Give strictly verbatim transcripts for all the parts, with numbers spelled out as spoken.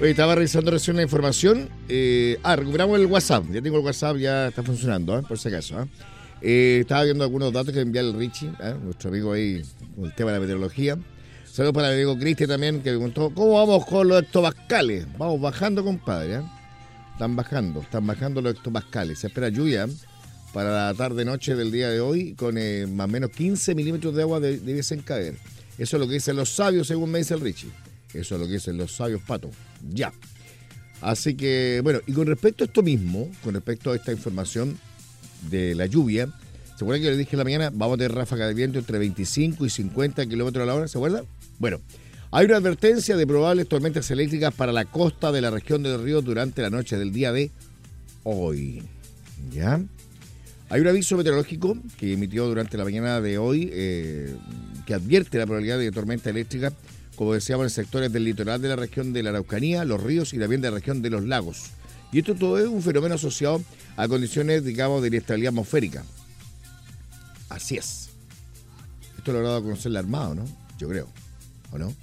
Oye, estaba revisando recién una información. Eh, ah, recuperamos el WhatsApp. Ya tengo el WhatsApp, ya está funcionando, ¿eh? Por si acaso. ¿eh? Eh, estaba viendo algunos datos que envía el Richie, ¿eh? Nuestro amigo ahí, con el tema de la meteorología. Saludos para el amigo Cristi también, que me preguntó, ¿cómo vamos con los hectopascales? Vamos bajando, compadre. ¿eh? Están bajando, están bajando los hectopascales. Se espera lluvia para la tarde-noche del día de hoy, con eh, más o menos quince milímetros de agua de, debiesen caer. Eso es lo que dicen los sabios, según me dice el Richie. Eso es lo que dicen los sabios, pato. Ya. Así que, bueno, y con respecto a esto mismo, con respecto a esta información de la lluvia, ¿se acuerdan que les dije en la mañana? Vamos a tener ráfagas de viento entre veinticinco y cincuenta kilómetros a la hora, ¿se acuerdan? Bueno, hay una advertencia de probables tormentas eléctricas para la costa de la región del Río durante la noche del día de hoy. ¿Ya? Hay un aviso meteorológico que emitió durante la mañana de hoy eh, que advierte la probabilidad de tormenta eléctrica, como decíamos, en sectores del litoral de la región de la Araucanía, los ríos y también de la región de los lagos. Y esto todo es un fenómeno asociado a condiciones, digamos, de inestabilidad atmosférica. Así es. Esto lo ha dado a conocer la Armada, ¿no? Yo creo. ¿O no?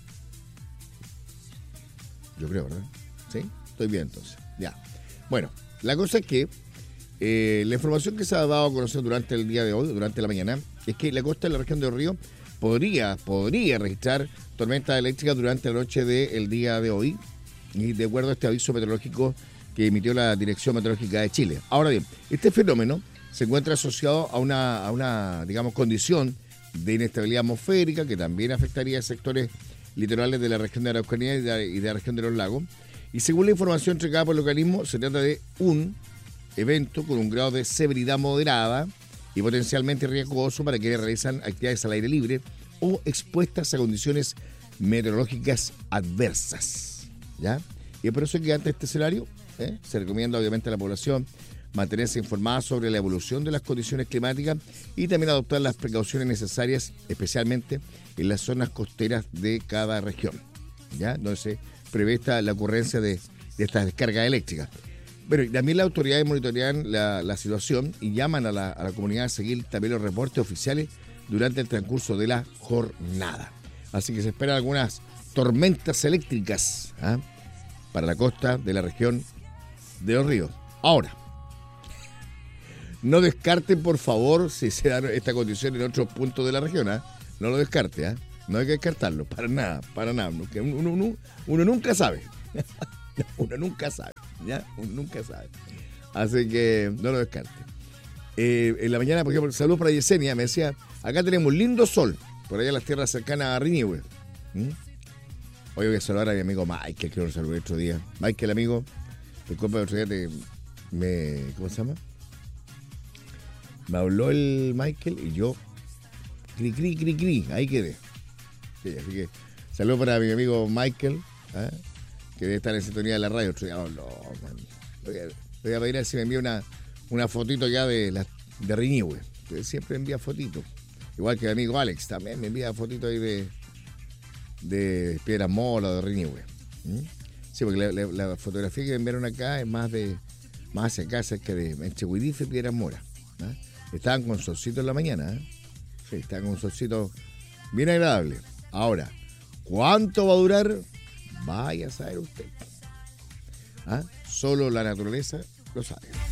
Yo creo, ¿verdad? ¿Sí? Estoy bien, entonces. Ya. Bueno, la cosa es que eh, la información que se ha dado a conocer durante el día de hoy, durante la mañana, es que la costa de la región del Río podría, podría registrar tormentas eléctricas durante la noche del día de hoy, y de acuerdo a este aviso meteorológico que emitió la Dirección Meteorológica de Chile. Ahora bien, este fenómeno se encuentra asociado a una, a una, digamos, condición de inestabilidad atmosférica que también afectaría a sectores litorales de la región de Araucanía y de, y de la región de los lagos. Y según la información entregada por el organismo, se trata de un evento con un grado de severidad moderada y potencialmente riesgoso para quienes realizan actividades al aire libre o expuestas a condiciones meteorológicas adversas. ¿Ya? Y es por eso que ante este escenario ¿eh? se recomienda obviamente a la población mantenerse informada sobre la evolución de las condiciones climáticas y también adoptar las precauciones necesarias, especialmente en las zonas costeras de cada región, ¿ya? Donde se prevé esta, la ocurrencia de, de estas descargas eléctricas. Bueno, y también las autoridades monitorean la, la situación y llaman a la, a la comunidad a seguir también los reportes oficiales durante el transcurso de la jornada. Así que se esperan algunas tormentas eléctricas ¿eh? para la costa de la región de los ríos. Ahora, no descarten, por favor, si se da esta condición en otros puntos de la región. ¿eh? No lo descarte, ¿eh? No hay que descartarlo, para nada, para nada. Uno, uno, uno nunca sabe. Uno nunca sabe, ¿ya? Uno nunca sabe. Así que no lo descarte. Eh, en la mañana, por ejemplo, saludos para Yesenia, me decía, acá tenemos un lindo sol, por allá en las tierras cercanas a Riñihue. ¿Mm? Hoy voy a saludar a mi amigo Michael, que lo saludé el otro día. Michael, amigo, disculpa, el otro día te, me, ¿cómo se llama? Me habló el Michael y yo, cri, cri, cri, cri, ahí quedé. Sí, así que, saludos para mi amigo Michael, ¿eh? que debe estar en sintonía de la radio. Otro día, oh, no, man. Voy a, voy a pedir a ver si me envía una, una fotito ya de, la, de Riñihue, que siempre envía fotitos. Igual que mi amigo Alex, también me envía fotitos ahí de, de Piedras Molas, de Riñihue. ¿Mm? Sí, porque la, la, la fotografía que me enviaron acá es más de más hacia acá, cerca de Enchehuidife y Piedras Moras. ¿eh? Estaban con solcito en la mañana. ¿eh? Sí, estaban con un solcito bien agradable. Ahora, ¿cuánto va a durar? Vaya a saber usted. ¿Ah? Solo la naturaleza lo sabe.